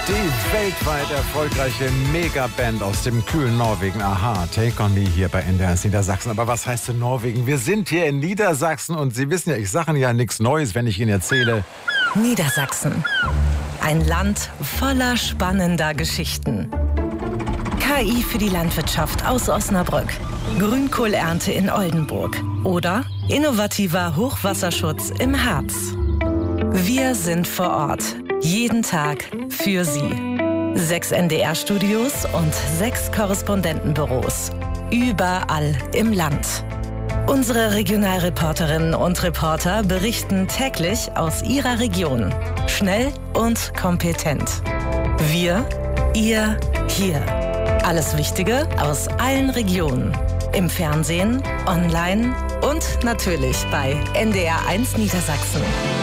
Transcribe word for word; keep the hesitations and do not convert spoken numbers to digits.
Die weltweit erfolgreiche Megaband aus dem kühlen Norwegen, Aha, Take On Me hier bei N D R Niedersachsen. Aber was heißt denn Norwegen? Wir sind hier in Niedersachsen und Sie wissen ja, ich sage ja nichts Neues, wenn ich Ihnen erzähle. Niedersachsen. Ein Land voller spannender Geschichten. K I für die Landwirtschaft aus Osnabrück. Grünkohlernte in Oldenburg. Oder innovativer Hochwasserschutz im Harz. Wir sind vor Ort. Jeden Tag für Sie. Sechs N D R-Studios und sechs Korrespondentenbüros. Überall im Land. Unsere Regionalreporterinnen und Reporter berichten täglich aus ihrer Region. Schnell und kompetent. Wir, ihr, hier. Alles Wichtige aus allen Regionen. Im Fernsehen, online und natürlich bei N D R eins Niedersachsen.